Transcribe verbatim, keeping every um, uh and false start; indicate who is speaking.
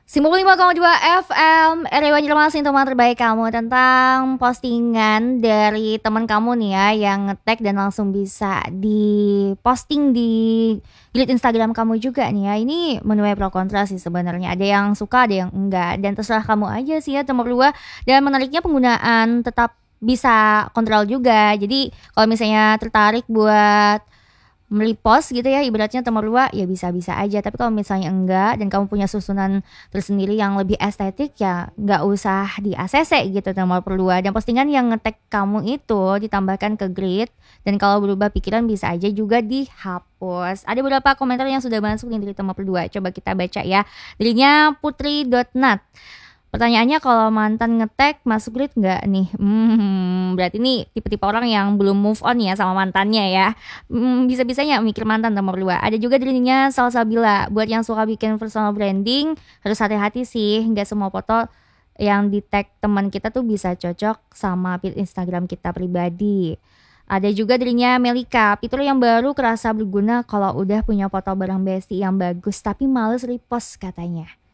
Speaker 1: sembilan puluh lima koma dua F M R W Banjarmasin, teman terbaik kamu, tentang postingan dari teman kamu nih ya yang nge-tag dan langsung bisa diposting di grid Instagram kamu juga nih ya. Ini menuai pro kontra sih sebenarnya. Ada yang suka, ada yang enggak, dan terserah kamu aja sih ya teman dua. Dan menariknya penggunaan tetap bisa kontrol juga. Jadi kalau misalnya tertarik buat melipos gitu ya, ibaratnya nomor dua, ya bisa-bisa aja. Tapi kalau misalnya enggak dan kamu punya susunan tersendiri yang lebih estetik, ya nggak usah di A C C gitu nomor dua. Dan postingan yang ngetek kamu itu ditambahkan ke grid, dan kalau berubah pikiran bisa aja juga dihapus. Ada beberapa komentar yang sudah masuk nih dari nomor dua, coba kita baca ya. Dirinya putri dot nat. Pertanyaannya, kalau mantan ngetek masuk grid nggak nih? Hmm, berarti ini tipe-tipe orang yang belum move on ya sama mantannya ya. Hmm, bisa-bisanya mikir mantan nomor dua. Ada juga dirinya Salsabila. Buat yang suka bikin personal branding, harus hati-hati sih. Nggak semua foto yang di tag teman kita tuh bisa cocok sama feed Instagram kita pribadi. Ada juga dirinya Melika. Fitur yang baru kerasa berguna kalau udah punya foto bareng besti yang bagus, tapi males repost katanya.